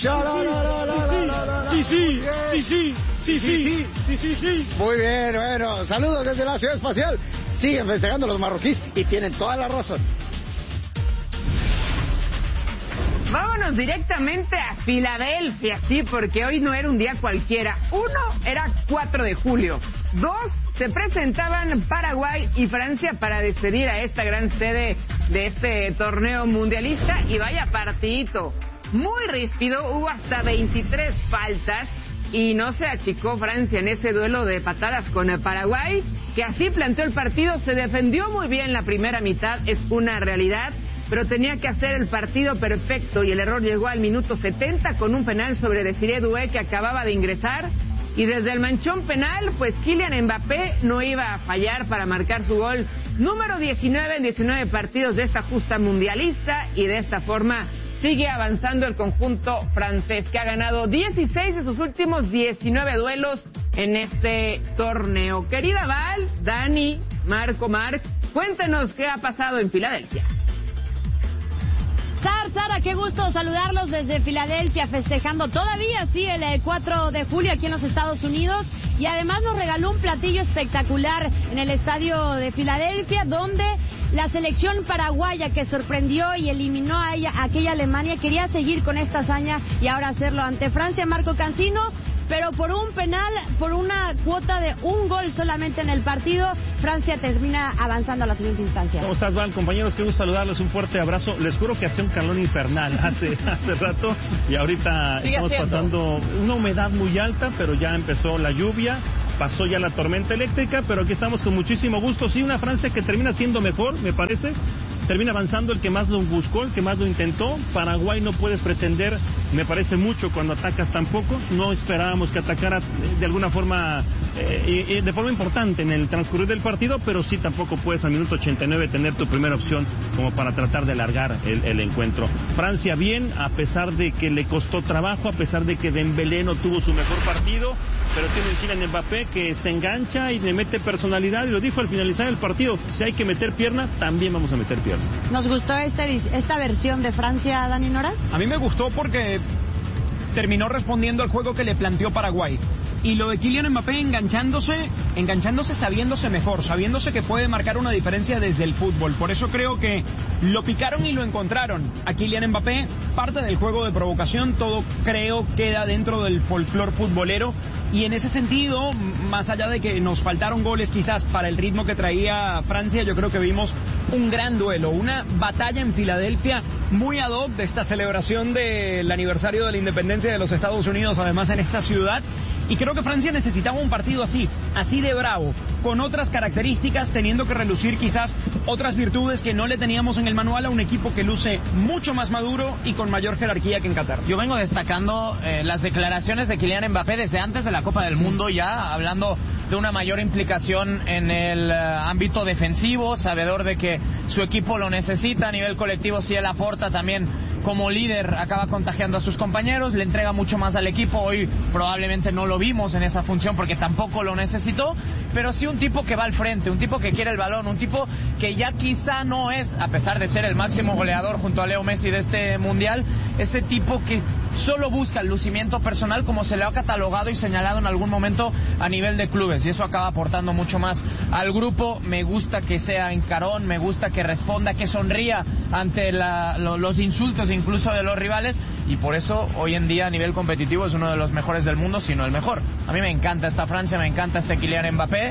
Sí. Muy bien, bueno, saludos desde la Ciudad Espacial. Siguen festejando los marroquíes y tienen toda la razón. Vámonos directamente a Filadelfia, sí, porque hoy no era un día cualquiera. 1, era 4 de julio. 2, se presentaban Paraguay y Francia para despedir a esta gran sede de este torneo mundialista. Y vaya partidito, muy ríspido, hubo hasta 23 faltas. Y no se achicó Francia en ese duelo de patadas con el Paraguay, que así planteó el partido, se defendió muy bien la primera mitad, es una realidad, pero tenía que hacer el partido perfecto y el error llegó al minuto 70 con un penal sobre Desiré Doué que acababa de ingresar. Y desde el manchón penal, pues Kylian Mbappé no iba a fallar para marcar su gol número 19 en 19 partidos de esta justa mundialista, y de esta forma sigue avanzando el conjunto francés, que ha ganado 16 de sus últimos 19 duelos en este torneo. Querida Val, Dani, Marc, cuéntenos qué ha pasado en Filadelfia. Sara, qué gusto saludarlos desde Filadelfia, festejando todavía, sí, el 4 de julio aquí en los Estados Unidos. Y además nos regaló un platillo espectacular en el estadio de Filadelfia, donde la selección paraguaya, que sorprendió y eliminó a aquella Alemania, quería seguir con esta hazaña y ahora hacerlo ante Francia. Marco Cancino, pero por un penal, por una cuota de un gol solamente en el partido, Francia termina avanzando a la siguiente instancia. ¿Cómo estás, Val? Compañeros, qué gusto saludarles, un fuerte abrazo. Les juro que hacía un calor infernal hace rato, y ahorita estamos pasando una humedad muy alta, pero ya empezó la lluvia, pasó ya la tormenta eléctrica, pero aquí estamos con muchísimo gusto. Sí, una Francia que termina siendo mejor, me parece. Termina avanzando el que más lo buscó, el que más lo intentó. Paraguay no puedes pretender, me parece mucho cuando atacas tan poco. No esperábamos que atacara de alguna forma, de forma importante en el transcurrir del partido, pero sí tampoco puedes al minuto 89 tener tu primera opción como para tratar de alargar el encuentro. Francia bien, a pesar de que le costó trabajo, a pesar de que Dembélé no tuvo su mejor partido, pero tiene el Kylian Mbappé que se engancha y le mete personalidad, y lo dijo al finalizar el partido: si hay que meter pierna, también vamos a meter pierna. ¿Nos gustó esta versión de Francia, Dani Nora? A mí me gustó porque terminó respondiendo al juego que le planteó Paraguay. Y lo de Kylian Mbappé enganchándose sabiéndose mejor, sabiéndose que puede marcar una diferencia desde el fútbol. Por eso creo que lo picaron y lo encontraron a Kylian Mbappé. Parte del juego de provocación, todo creo queda dentro del folclore futbolero. Y en ese sentido, más allá de que nos faltaron goles quizás para el ritmo que traía Francia, yo creo que vimos un gran duelo, una batalla en Filadelfia muy ad hoc de esta celebración del aniversario de la independencia de los Estados Unidos, además en esta ciudad. Y creo que Francia necesitaba un partido así de bravo, con otras características, teniendo que relucir quizás otras virtudes que no le teníamos en el manual a un equipo que luce mucho más maduro y con mayor jerarquía que en Qatar. Yo vengo destacando las declaraciones de Kylian Mbappé desde antes de la Copa del Mundo, ya hablando de una mayor implicación en el ámbito defensivo, sabedor de que su equipo lo necesita a nivel colectivo. Si él aporta también como líder, acaba contagiando a sus compañeros, le entrega mucho más al equipo. Hoy probablemente no lo vimos en esa función porque tampoco lo necesitó, pero sí un tipo que va al frente, un tipo que quiere el balón, un tipo que ya quizá no es, a pesar de ser el máximo goleador junto a Leo Messi de este mundial, ese tipo que solo busca el lucimiento personal, como se le ha catalogado y señalado en algún momento a nivel de clubes, y eso acaba aportando mucho más al grupo. Me gusta que sea encarón, me gusta que responda, que sonría ante los insultos incluso de los rivales, y por eso hoy en día a nivel competitivo es uno de los mejores del mundo, si no el mejor. A mí me encanta esta Francia, me encanta este Kylian Mbappé,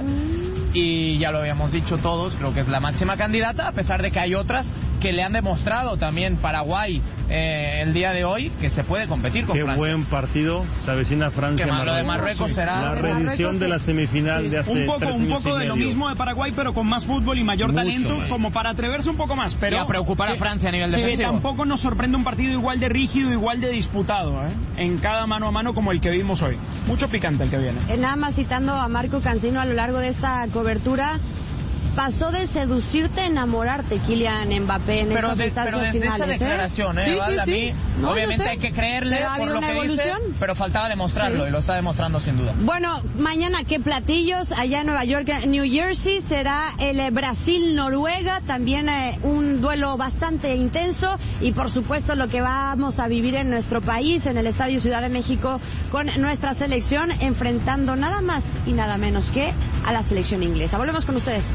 y ya lo habíamos dicho todos, creo que es la máxima candidata, a pesar de que hay otras que le han demostrado también Paraguay el día de hoy que se puede competir con Francia. Qué buen partido se avecina Francia. Lo de Marruecos será la reedición de la semifinal de hace un poco de lo mismo de Paraguay, pero con más fútbol y mayor talento, como para atreverse un poco más, pero y a preocupar a Francia a nivel defensivo. Tampoco nos sorprende un partido igual de rígido, igual de disputado, en cada mano a mano como el que vimos hoy. Mucho picante el que viene. Nada más citando a Marco Cancino a lo largo de esta cobertura, pasó de seducirte a enamorarte, Kylian Mbappé, en estas instancias finales. Esta declaración, Sí, a mí, no, obviamente hay que creerle por lo que dice, pero faltaba demostrarlo, y lo está demostrando sin duda. Bueno, mañana, ¿qué platillos? Allá en Nueva York, New Jersey, será el Brasil-Noruega, también un duelo bastante intenso, y por supuesto lo que vamos a vivir en nuestro país, en el Estadio Ciudad de México, con nuestra selección enfrentando nada más y nada menos que a la selección inglesa. Volvemos con ustedes.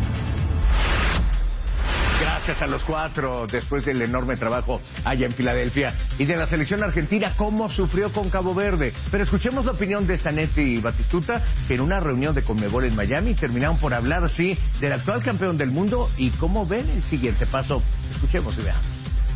Gracias a los cuatro, después del enorme trabajo allá en Filadelfia. Y de la selección argentina, cómo sufrió con Cabo Verde. Pero escuchemos la opinión de Zanetti y Batistuta, que en una reunión de Conmebol en Miami terminaron por hablar así del actual campeón del mundo y cómo ven el siguiente paso. Escuchemos y veamos.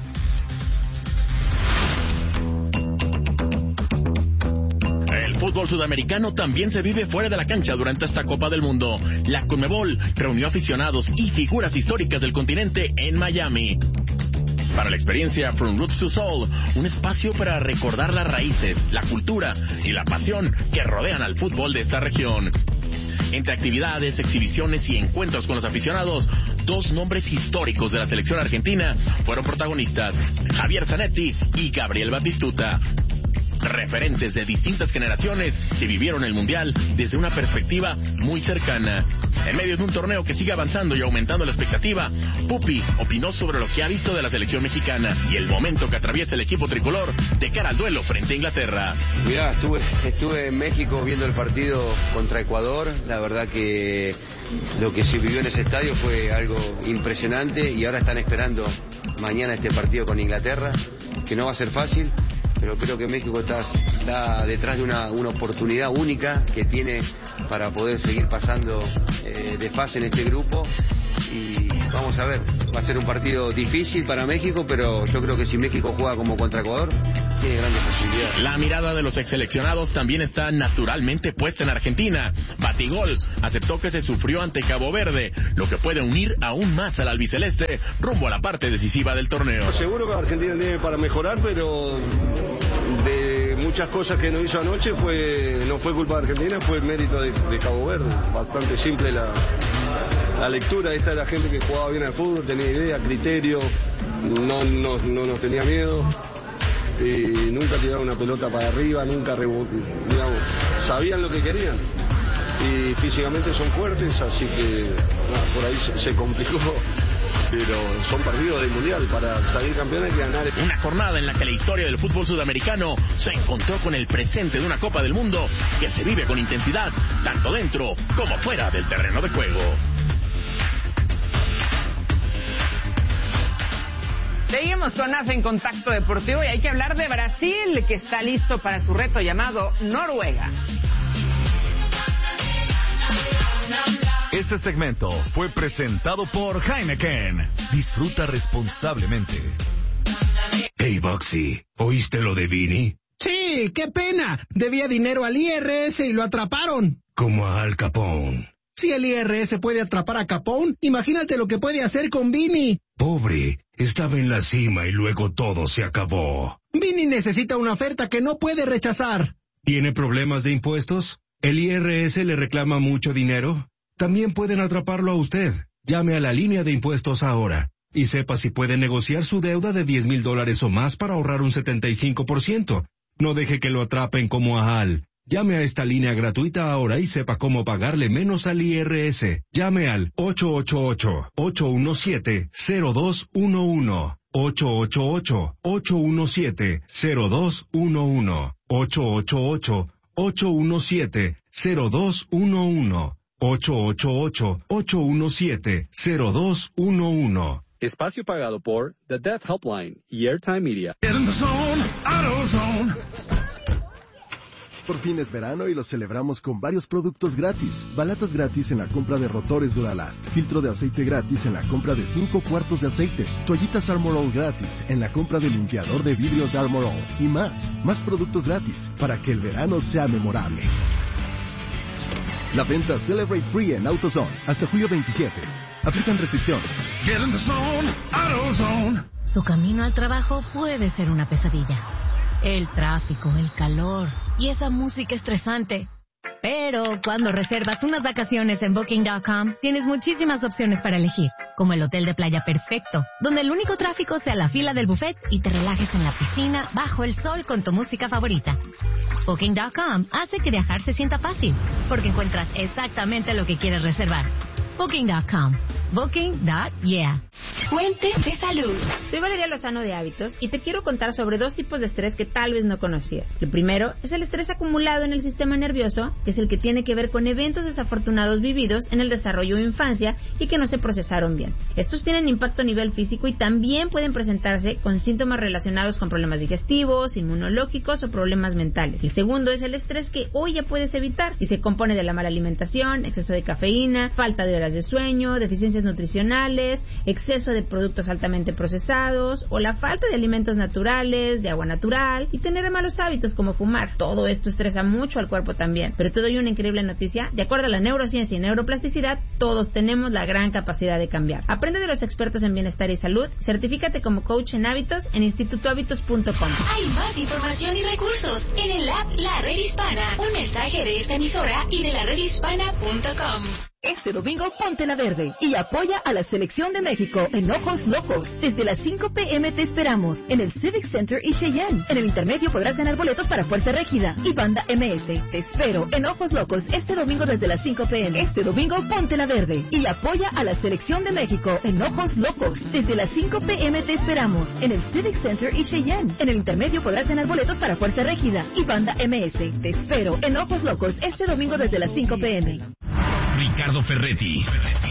El fútbol sudamericano también se vive fuera de la cancha durante esta Copa del Mundo. La Conmebol reunió aficionados y figuras históricas del continente en Miami. Para la experiencia From Roots to Soul, un espacio para recordar las raíces, la cultura y la pasión que rodean al fútbol de esta región. Entre actividades, exhibiciones y encuentros con los aficionados, dos nombres históricos de la selección argentina fueron protagonistas: Javier Zanetti y Gabriel Batistuta. Referentes de distintas generaciones que vivieron el Mundial desde una perspectiva muy cercana. En medio de un torneo que sigue avanzando y aumentando la expectativa, Pupi opinó sobre lo que ha visto de la selección mexicana y el momento que atraviesa el equipo tricolor de cara al duelo frente a Inglaterra. Mirá, estuve en México viendo el partido contra Ecuador. La verdad que lo que se vivió en ese estadio fue algo impresionante, y ahora están esperando mañana este partido con Inglaterra, que no va a ser fácil. Pero creo que México está detrás de una oportunidad única que tiene para poder seguir pasando de fase en este grupo. Y vamos a ver, va a ser un partido difícil para México, pero yo creo que si México juega como contra Ecuador, tiene grandes posibilidades. La mirada de los exseleccionados también está naturalmente puesta en Argentina. Batigol aceptó que se sufrió ante Cabo Verde, lo que puede unir aún más al albiceleste rumbo a la parte decisiva del torneo. Seguro que Argentina tiene para mejorar, pero de muchas cosas que no hizo anoche no fue culpa de Argentina, fue mérito de Cabo Verde. Bastante simple la lectura. Esta era gente que jugaba bien al fútbol, tenía idea, criterio, no nos tenía miedo, y nunca tiraron una pelota para arriba, nunca digamos, sabían lo que querían, y físicamente son fuertes, así que por ahí se complicó. Pero son partidos del Mundial, para salir campeón hay que ganar. Una jornada en la que la historia del fútbol sudamericano se encontró con el presente de una Copa del Mundo que se vive con intensidad, tanto dentro como fuera del terreno de juego. Seguimos con AF en Contacto Deportivo y hay que hablar de Brasil, que está listo para su reto llamado Noruega. Este segmento fue presentado por Heineken. Disfruta responsablemente. Hey, Boxy, ¿oíste lo de Vini? Sí, qué pena. Debía dinero al IRS y lo atraparon. Como a Al Capone. Si el IRS puede atrapar a Capone, imagínate lo que puede hacer con Vini. Pobre, estaba en la cima y luego todo se acabó. Vini necesita una oferta que no puede rechazar. ¿Tiene problemas de impuestos? ¿El IRS le reclama mucho dinero? También pueden atraparlo a usted. Llame a la línea de impuestos ahora y sepa si puede negociar su deuda de $10,000 o más para ahorrar un 75%. No deje que lo atrapen como a Al. Llame a esta línea gratuita ahora y sepa cómo pagarle menos al IRS. Llame al 888-817-0211. 888-817-0211. 888-817-0211. 888-817-0211. Espacio pagado por The Death Helpline y Airtime Media. Por fin es verano y lo celebramos con varios productos gratis. Balatas gratis en la compra de rotores Duralast. Filtro de aceite gratis en la compra de 5 cuartos de aceite. Toallitas Armor All gratis en la compra de limpiador de vidrios Armor All. Y más productos gratis para que el verano sea memorable. La venta Celebrate Free en AutoZone hasta julio 27. Aplican restricciones. Get in the zone, AutoZone. Tu camino al trabajo puede ser una pesadilla. El tráfico, el calor y esa música estresante. Pero cuando reservas unas vacaciones en Booking.com, tienes muchísimas opciones para elegir, como el hotel de playa perfecto, donde el único tráfico sea la fila del buffet y te relajes en la piscina bajo el sol con tu música favorita. Booking.com hace que viajar se sienta fácil, porque encuentras exactamente lo que quieres reservar. Booking.com. Booking.yeah. Fuente de salud. Soy Valeria Lozano de Hábitos y te quiero contar sobre 2 tipos de estrés que tal vez no conocías. El primero es el estrés acumulado en el sistema nervioso, que es el que tiene que ver con eventos desafortunados vividos en el desarrollo o infancia y que no se procesaron bien. Estos tienen impacto a nivel físico y también pueden presentarse con síntomas relacionados con problemas digestivos, inmunológicos o problemas mentales. El segundo es el estrés que hoy ya puedes evitar y se compone de la mala alimentación, exceso de cafeína, falta de horas de sueño, deficiencias nutricionales, exceso de productos altamente procesados o la falta de alimentos naturales, de agua natural y tener malos hábitos como fumar. Todo esto estresa mucho al cuerpo también. Pero te doy una increíble noticia. De acuerdo a la neurociencia y neuroplasticidad, todos tenemos la gran capacidad de cambiar. Aprende de los expertos en bienestar y salud. Certifícate como coach en hábitos en institutohábitos.com. Hay más información y recursos en el app La Red Hispana. Un mensaje de esta emisora y de laredhispana.com. Este domingo ponte la verde y apoya a la selección de México en Ojos Locos. Desde las 5 p.m. te esperamos en el Civic Center y Cheyenne. En el intermedio podrás ganar boletos para Fuerza Régida y Banda MS. Te espero en Ojos Locos este domingo desde las 5 p.m. Este domingo ponte la verde y apoya a la selección de México en Ojos Locos. Desde las 5 p.m. te esperamos en el Civic Center y Cheyenne. En el intermedio podrás ganar boletos para Fuerza Régida y Banda MS. Te espero en Ojos Locos este domingo desde las 5 p.m. Ricardo Ferretti,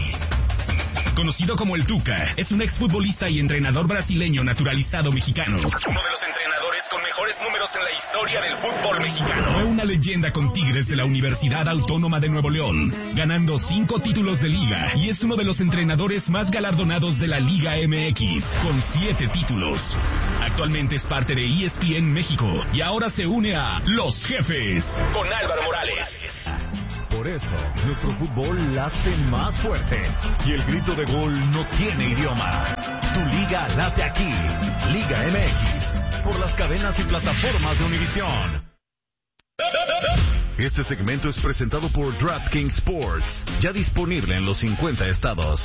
conocido como el Tuca, es un exfutbolista y entrenador brasileño naturalizado mexicano. Uno de los entrenadores con mejores números en la historia del fútbol mexicano. Fue una leyenda con Tigres de la Universidad Autónoma de Nuevo León, ganando 5 títulos de liga, y es uno de los entrenadores más galardonados de la Liga MX, con 7 títulos. Actualmente es parte de ESPN México y ahora se une a Los Jefes con Álvaro Morales. Por eso, nuestro fútbol late más fuerte y el grito de gol no tiene idioma. Tu liga late aquí, Liga MX, por las cadenas y plataformas de Univisión. Este segmento es presentado por DraftKings Sports, ya disponible en los 50 estados.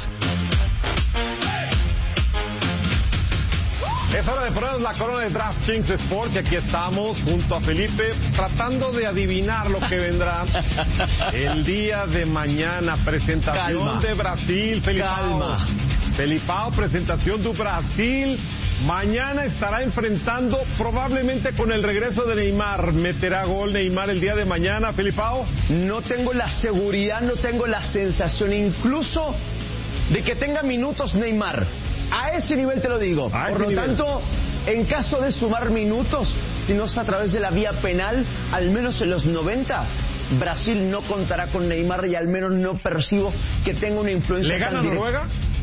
Es hora de ponernos la corona de DraftKings Sports y aquí estamos junto a Felipe tratando de adivinar lo que vendrá el día de mañana. Presentación de Brasil, Felipao. Felipao, presentación de Brasil. Mañana estará enfrentando probablemente con el regreso de Neymar. ¿Meterá gol Neymar el día de mañana, Felipao? No tengo la seguridad, no tengo la sensación incluso de que tenga minutos Neymar. A ese nivel te lo digo. Por lo tanto, en caso de sumar minutos, si no es a través de la vía penal, al menos en los 90, Brasil no contará con Neymar y al menos no percibo que tenga una influencia. ¿Le gana Noruega?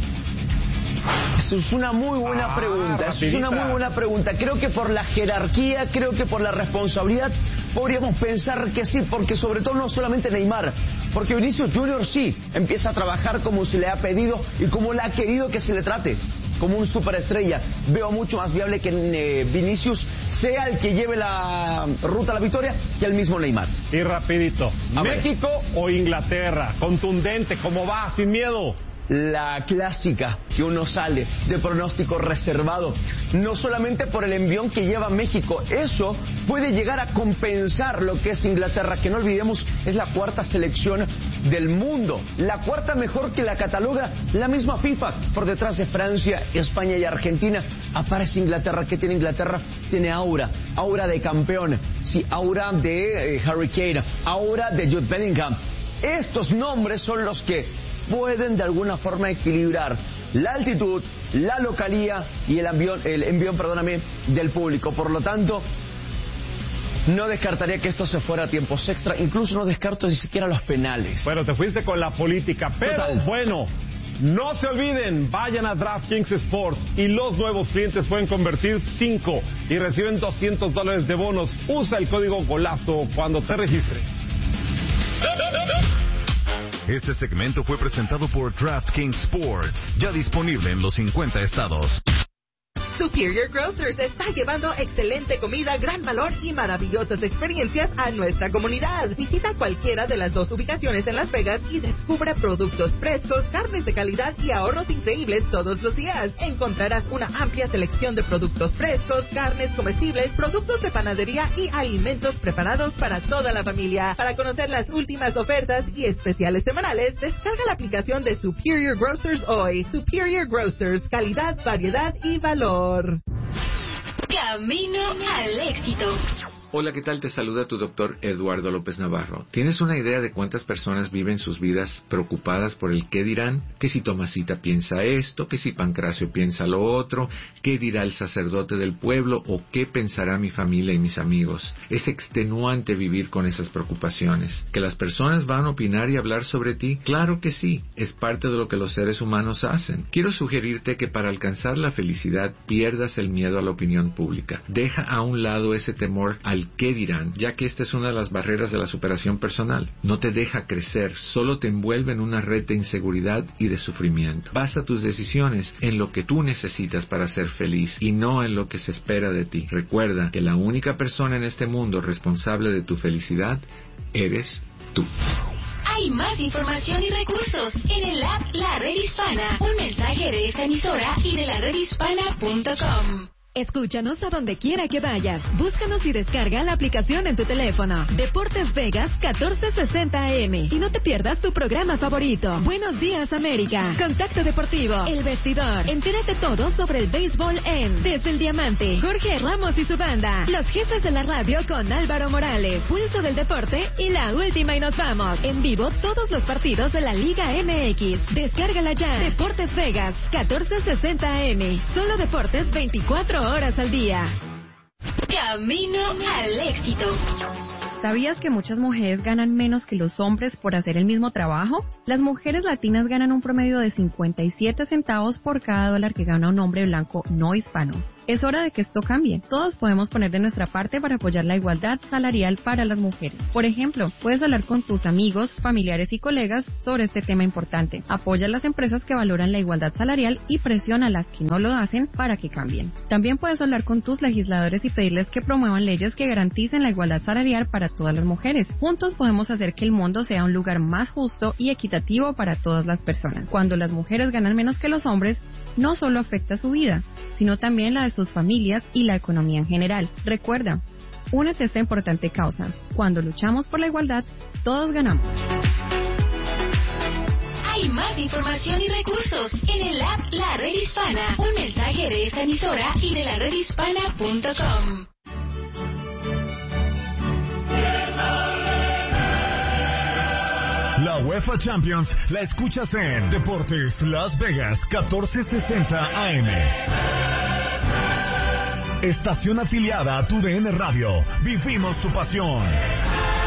Eso es una muy buena pregunta. Eso es una muy buena pregunta. Creo que por la jerarquía, creo que por la responsabilidad, podríamos pensar que sí, porque sobre todo no solamente Neymar, porque Vinicius Junior sí empieza a trabajar como se le ha pedido y como le ha querido que se le trate, como un superestrella. Veo mucho más viable que Vinicius sea el que lleve la ruta a la victoria que el mismo Neymar. Y rapidito, ¿México o Inglaterra? Contundente, ¿cómo va? Sin miedo. La clásica que uno sale de pronóstico reservado, no solamente por el envión que lleva México, eso puede llegar a compensar lo que es Inglaterra, que no olvidemos es la 4ª selección del mundo, la 4ª mejor que la cataloga la misma FIFA, por detrás de Francia, España y Argentina. Aparece Inglaterra. ¿Qué tiene Inglaterra? Tiene aura de campeón, sí, aura de Harry Kane, aura de Jude Bellingham. Estos nombres son los que pueden de alguna forma equilibrar la altitud, la localía y el envión, del público. Por lo tanto, no descartaría que esto se fuera a tiempos extra, incluso no descarto ni siquiera los penales. Bueno, te fuiste con la política, pero bueno, no se olviden, vayan a DraftKings Sports y los nuevos clientes pueden convertir 5 y reciben $200 de bonos. Usa el código GOLAZO cuando te registres. Este segmento fue presentado por DraftKings Sports, ya disponible en los 50 estados. Superior Grocers está llevando excelente comida, gran valor y maravillosas experiencias a nuestra comunidad. Visita cualquiera de las 2 ubicaciones en Las Vegas y descubra productos frescos, carnes de calidad y ahorros increíbles todos los días. Encontrarás una amplia selección de productos frescos, carnes comestibles, productos de panadería y alimentos preparados para toda la familia. Para conocer las últimas ofertas y especiales semanales, descarga la aplicación de Superior Grocers hoy. Superior Grocers, calidad, variedad y valor. Camino al éxito. Hola, ¿qué tal? Te saluda tu doctor Eduardo López Navarro. ¿Tienes una idea de cuántas personas viven sus vidas preocupadas por el qué dirán? Que si Tomasita piensa esto, que si Pancracio piensa lo otro, qué dirá el sacerdote del pueblo o qué pensará mi familia y mis amigos. Es extenuante vivir con esas preocupaciones. ¿Que las personas van a opinar y hablar sobre ti? Claro que sí, es parte de lo que los seres humanos hacen. Quiero sugerirte que para alcanzar la felicidad pierdas el miedo a la opinión pública. Deja a un lado ese temor al qué dirán, ya que esta es una de las barreras de la superación personal. No te deja crecer, solo te envuelve en una red de inseguridad y de sufrimiento. Basa tus decisiones en lo que tú necesitas para ser feliz y no en lo que se espera de ti. Recuerda que la única persona en este mundo responsable de tu felicidad eres tú. Hay más información y recursos en el app La Red Hispana. Un mensaje de esta emisora y de la redhispana.com. Escúchanos a donde quiera que vayas. Búscanos y descarga la aplicación en tu teléfono. Deportes Vegas 1460 AM. Y no te pierdas tu programa favorito. Buenos días, América. Contacto Deportivo. El Vestidor. Entérate todo sobre el béisbol en Desde el Diamante. Jorge Ramos y su banda. Los jefes de la radio con Álvaro Morales. Pulso del Deporte y La Última y Nos Vamos. En vivo todos los partidos de la Liga MX. Descárgala ya. Deportes Vegas 1460 AM. Solo deportes 24 horas al día. Camino al éxito. ¿Sabías que muchas mujeres ganan menos que los hombres por hacer el mismo trabajo? Las mujeres latinas ganan un promedio de 57 centavos por cada dólar que gana un hombre blanco no hispano. Es hora de que esto cambie. Todos podemos poner de nuestra parte para apoyar la igualdad salarial para las mujeres. Por ejemplo, puedes hablar con tus amigos, familiares y colegas sobre este tema importante. Apoya a las empresas que valoran la igualdad salarial y presiona a las que no lo hacen para que cambien. También puedes hablar con tus legisladores y pedirles que promuevan leyes que garanticen la igualdad salarial para todas las mujeres. Juntos podemos hacer que el mundo sea un lugar más justo y equitativo para todas las personas. Cuando las mujeres ganan menos que los hombres, no solo afecta su vida, sino también la de sus familias y la economía en general. Recuerda, únete a esta importante causa. Cuando luchamos por la igualdad, todos ganamos. Hay más información y recursos en el app La Red Hispana. Un mensaje de esta emisora y de la redhispana.com. La UEFA Champions la escuchas en Deportes Las Vegas 1460 AM. Estación afiliada a tu DN Radio. Vivimos tu pasión.